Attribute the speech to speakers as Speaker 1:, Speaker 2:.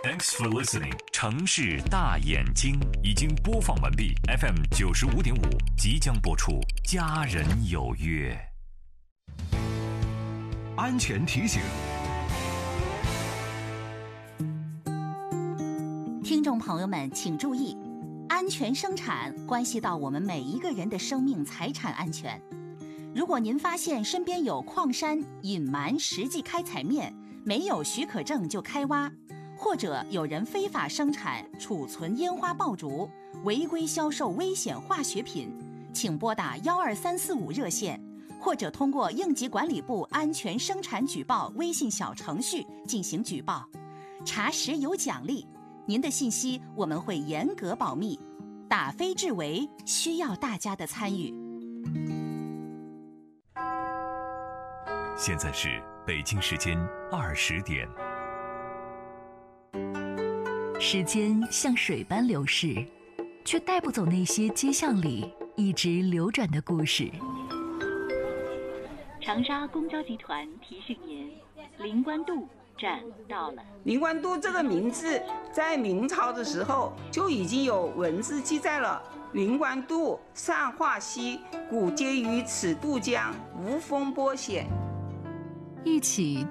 Speaker 1: Thanks for listening。城市大眼睛已经播放完毕 ，FM 95.5即将播出。家人有约。
Speaker 2: 安全提醒。
Speaker 3: 听众朋友们请注意，安全生产关系到我们每一个人的生命财产安全。如果您发现身边有矿山隐瞒实际开采面，没有许可证就开挖，或者有人非法生产、储存烟花爆竹，违规销售危险化学品，请拨打12345热线，或者通过应急管理部安全生产举报微信小程序进行举报，查实有奖励。您的信息我们会严格保密，打非治为，需要大家的参与。
Speaker 1: 现在是北京时间20点。
Speaker 4: 时间像水般流逝，却带不走那些街巷里一直流转的故事。
Speaker 5: 长沙公交集团提醒您，灵官渡站到了。
Speaker 6: 灵官渡这个名字在明朝的时候就已经有文字记载了。灵官渡善化溪，古接于此渡江，无风波险。
Speaker 4: 一起